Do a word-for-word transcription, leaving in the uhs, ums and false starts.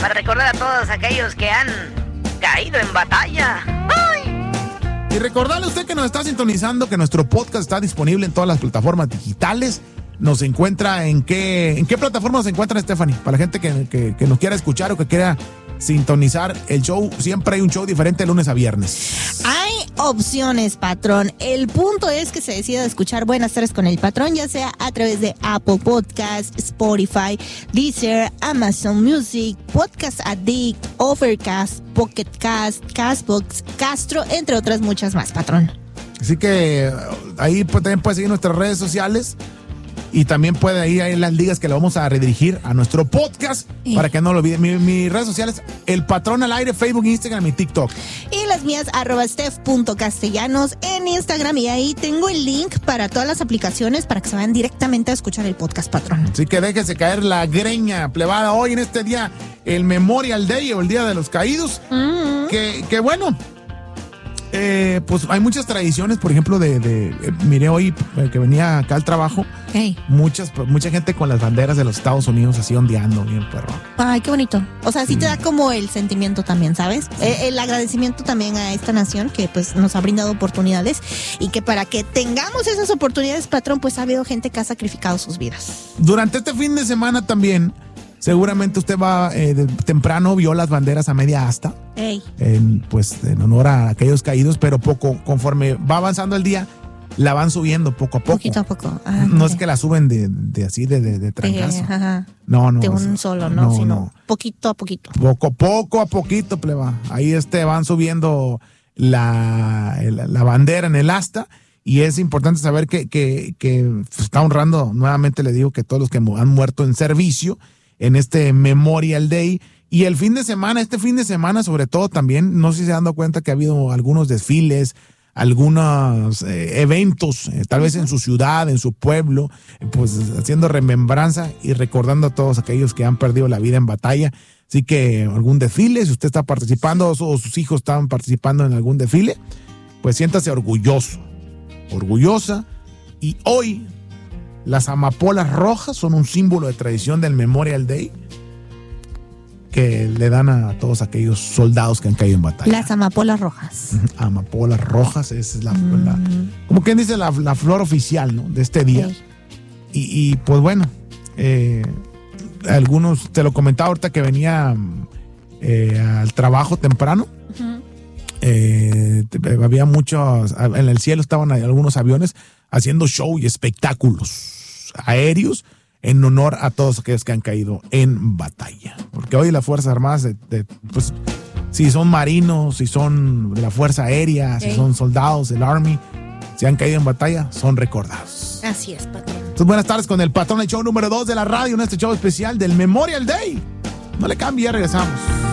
para recordar a todos aquellos que han caído en batalla. ¡Ay! Y recordarle a usted que nos está sintonizando que nuestro podcast está disponible en todas las plataformas digitales. Nos encuentra en qué, en qué plataforma nos encuentra, Stephanie, para la gente que, que, que nos quiera escuchar o que quiera sintonizar el show. Siempre hay un show diferente de lunes a viernes. Hay opciones, patrón. El punto es que se decida escuchar Buenas Tardes con el Patrón, ya sea a través de Apple Podcast, Spotify, Deezer, Amazon Music, Podcast Addict, Overcast, Pocket Cast, Castbox, Castro, entre otras muchas más, patrón. Así que ahí pues, también puede seguir nuestras redes sociales. Y también puede ir ahí en las ligas que le vamos a redirigir a nuestro podcast sí. para que no lo olviden. Mi, mis redes sociales, El Patrón al Aire, Facebook, Instagram y TikTok. Y las mías, arroba steph.castellanos en Instagram. Y ahí tengo el link para todas las aplicaciones para que se vayan directamente a escuchar el podcast, patrón. Así que déjese caer la greña, plebada. Hoy en este día, el Memorial Day o el Día de los Caídos. Mm-hmm. Que, que bueno... Eh, pues hay muchas tradiciones, por ejemplo, de, de eh, miré hoy eh, que venía acá al trabajo, hey. muchas, mucha gente con las banderas de los Estados Unidos así ondeando, bien perro. Ay, qué bonito. O sea, sí, sí te da como el sentimiento también, ¿sabes? Sí. Eh, el agradecimiento también a esta nación que pues nos ha brindado oportunidades y que para que tengamos esas oportunidades, patrón, pues ha habido gente que ha sacrificado sus vidas. Durante este fin de semana también seguramente usted va eh, de, temprano, vio las banderas a media asta, hey. en, pues en honor a aquellos caídos, pero poco, conforme va avanzando el día, la van subiendo poco a poco. Poquito a poco. Ah, no okay. es que la suben de, de así, de, de, de trancazo. Eh, ajá. No, no. De un es, solo, no, no sino no. poquito a poquito. Poco, poco a poquito, pleba. Ahí este van subiendo la, la, la bandera en el asta. Y es importante saber que, que, que está honrando, nuevamente le digo que todos los que han muerto en servicio en este Memorial Day. Y el fin de semana, este fin de semana sobre todo también, no sé si se han dado cuenta que ha habido algunos desfiles, algunos eh, eventos, eh, tal vez en su ciudad, en su pueblo, eh, pues haciendo remembranza y recordando a todos aquellos que han perdido la vida en batalla. Así que algún desfile, si usted está participando o sus hijos están participando en algún desfile, pues siéntase orgulloso, orgullosa. Y hoy las amapolas rojas son un símbolo de tradición del Memorial Day que le dan a todos aquellos soldados que han caído en batalla. Las amapolas rojas. Uh-huh. Amapolas rojas, esa es la, mm. la como quien dice, la, la flor oficial, ¿no? De este día. Okay. Y, y pues bueno, eh, algunos, te lo comentaba ahorita que venía eh, al trabajo temprano. Uh-huh. eh, había muchos, en el cielo estaban algunos aviones haciendo show y espectáculos aéreos en honor a todos aquellos que han caído en batalla. Porque hoy las Fuerzas Armadas, de, de, pues, si son marinos, si son de la Fuerza Aérea, sí. si son soldados del Army, si han caído en batalla, son recordados. Así es, patrón. Entonces, buenas tardes con el Patrón, el show número dos de la radio, en este show especial del Memorial Day. No le cambie, ya regresamos.